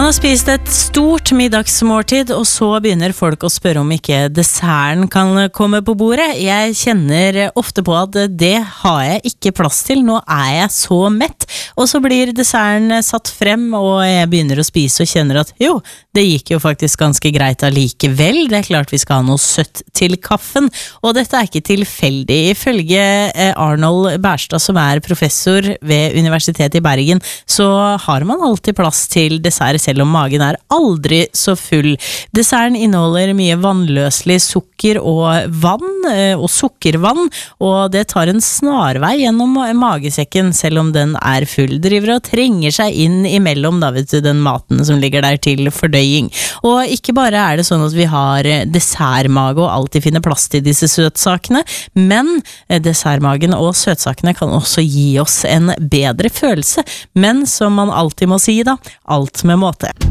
Man har spist et stort middagsmåltid, og så begynner folk å spørre om ikke desserten kan komme på bordet. Jeg kjenner ofte på at det har jeg ikke plass til, nå er jeg så mett. Og så blir desserten satt frem, og jeg begynner å spise og kjenner at jo, det gikk jo faktisk ganske greit allikevel. Det er klart vi skal ha noe søtt til kaffen, og dette er ikke tilfeldig. Ifølge Arnold Bærstad, som er professor ved Universitetet i Bergen, så har man alltid plass til dessert, selv om magen er aldri så full. Desserten inneholder mye vannløselig sukker og vann, og sukkervann, og det tar en snarvei gjennom magesekken, selv om den er full. Driver og trenger seg inn imellom, da vet du, den maten som ligger der til fordøying. Og ikke bare er det sånn at vi har dessertmage og alltid finner plass til disse søtsakene, men dessertmagen og søtsakene kan også gi oss en bedre følelse. Men som man alltid må si da, alt med måte.